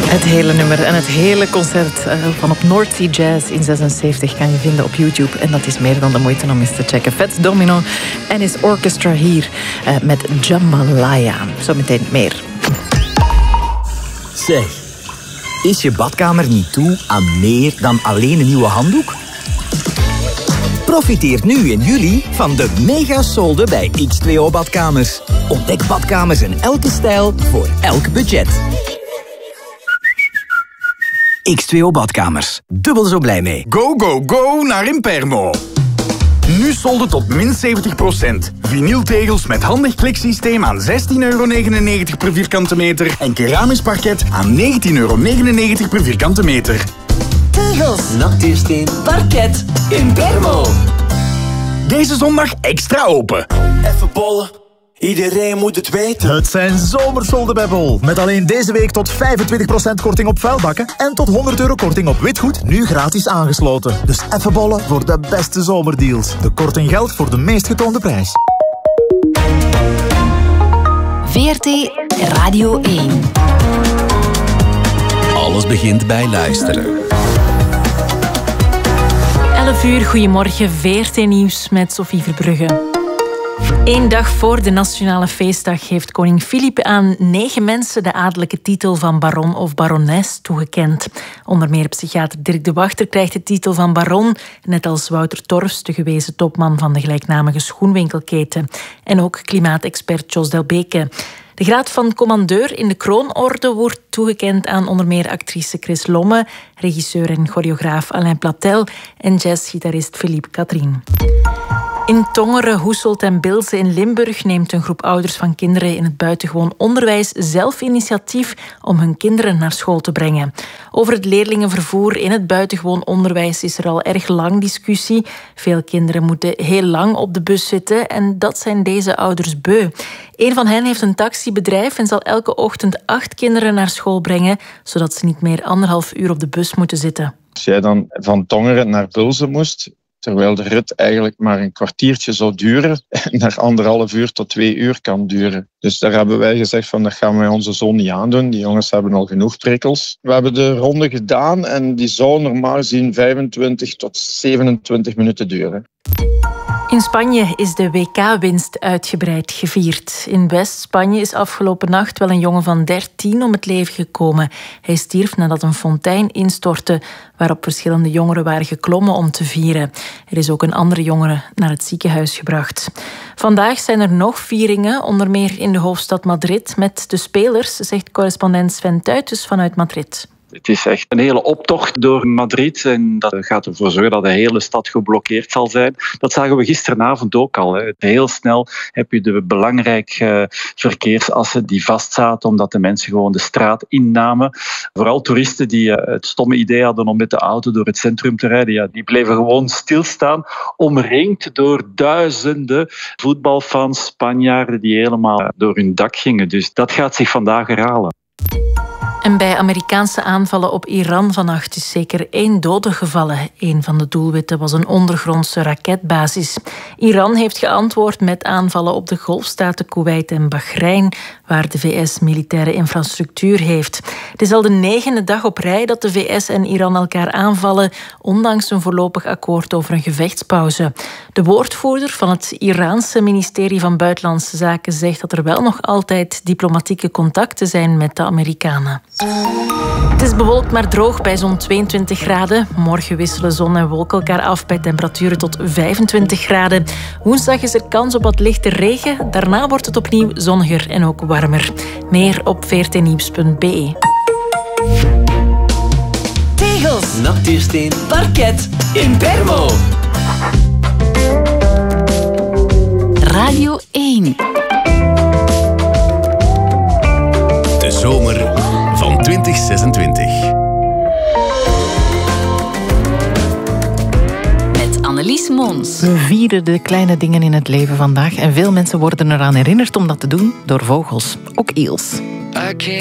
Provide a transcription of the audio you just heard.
Het hele nummer en het hele concert van op North Sea Jazz in 76 kan je vinden op YouTube. En dat is meer dan de moeite om eens te checken. Fats Domino en his orchestra hier met Jambalaya. Zometeen meer. Zeg, is je badkamer niet toe aan meer dan alleen een nieuwe handdoek? Profiteer nu in juli van de mega-solde bij X2O Badkamers. Ontdek badkamers in elke stijl voor elk budget. X2O Badkamers. Dubbel zo blij mee. Go, go, go naar Impermo. Nu solde tot min 70%. Vinyltegels met handig kliksysteem aan €16,99 per vierkante meter. En keramisch parket aan €19,99 per vierkante meter. Tegels, natuursteen, parket, Impermo. Deze zondag extra open. Even bollen, iedereen moet het weten. Het zijn zomersolden bij Bol. Met alleen deze week tot 25% korting op vuilbakken en tot €100 korting op witgoed, nu gratis aangesloten. Dus even bollen voor de beste zomerdeals. De korting geldt voor de meest getoonde prijs. VRT Radio 1. Alles begint bij luisteren. 11 uur, goedemorgen, VRT Nieuws met Sophie Verbrugge. 1 dag voor de Nationale Feestdag heeft koning Filip aan 9 mensen de adellijke titel van baron of barones toegekend. Onder meer psychiater Dirk de Wachter krijgt de titel van baron, net als Wouter Torfs, de gewezen topman van de gelijknamige schoenwinkelketen. En ook klimaatexpert Jos Delbeke. De graad van commandeur in de kroonorde wordt toegekend aan onder meer actrice Chris Lomme, regisseur en choreograaf Alain Platel en jazzgitarist Philippe Catherine. In Tongeren, Hoeselt en Bilze in Limburg neemt een groep ouders van kinderen in het buitengewoon onderwijs zelf initiatief om hun kinderen naar school te brengen. Over het leerlingenvervoer in het buitengewoon onderwijs is er al erg lang discussie. Veel kinderen moeten heel lang op de bus zitten en dat zijn deze ouders beu. Een van hen heeft een taxibedrijf en zal elke ochtend 8 kinderen naar school brengen, zodat ze niet meer 1,5 uur op de bus moeten zitten. Als jij dan van Tongeren naar Bilze moest, terwijl de rit eigenlijk maar een kwartiertje zou duren, naar 1,5 uur tot 2 uur kan duren. Dus daar hebben wij gezegd van, dat gaan wij onze zoon niet aandoen. Die jongens hebben al genoeg prikkels. We hebben de ronde gedaan en die zou normaal gezien 25 tot 27 minuten duren. In Spanje is de WK-winst uitgebreid gevierd. In West-Spanje is afgelopen nacht wel een jongen van 13 om het leven gekomen. Hij stierf nadat een fontein instortte, waarop verschillende jongeren waren geklommen om te vieren. Er is ook een andere jongere naar het ziekenhuis gebracht. Vandaag zijn er nog vieringen, onder meer in de hoofdstad Madrid, met de spelers, zegt correspondent Sven Tuytes vanuit Madrid. Het is echt een hele optocht door Madrid en dat gaat ervoor zorgen dat de hele stad geblokkeerd zal zijn. Dat zagen we gisteravond ook al. Hè. Heel snel heb je de belangrijke verkeersassen die vastzaten omdat de mensen gewoon de straat innamen. Vooral toeristen die het stomme idee hadden om met de auto door het centrum te rijden, ja, die bleven gewoon stilstaan, omringd door duizenden voetbalfans, Spanjaarden die helemaal door hun dak gingen. Dus dat gaat zich vandaag herhalen. En bij Amerikaanse aanvallen op Iran vannacht is zeker 1 dode gevallen. Een van de doelwitten was een ondergrondse raketbasis. Iran heeft geantwoord met aanvallen op de golfstaten Kuwait en Bahrein, waar de VS militaire infrastructuur heeft. Het is al de 9e dag op rij dat de VS en Iran elkaar aanvallen, ondanks een voorlopig akkoord over een gevechtspauze. De woordvoerder van het Iraanse ministerie van Buitenlandse Zaken zegt dat er wel nog altijd diplomatieke contacten zijn met de Amerikanen. Het is bewolkt maar droog bij zo'n 22 graden. Morgen wisselen zon en wolken elkaar af bij temperaturen tot 25 graden. Woensdag is er kans op wat lichte regen. Daarna wordt het opnieuw zonniger en ook warmer. Meer op vrtnieuws.be. Tegels, natuursteen, parket, Impermo. Radio 1. De zomer van 2026. Met Annelies Mons. We vieren de kleine dingen in het leven vandaag en veel mensen worden eraan herinnerd om dat te doen door vogels, ook eels.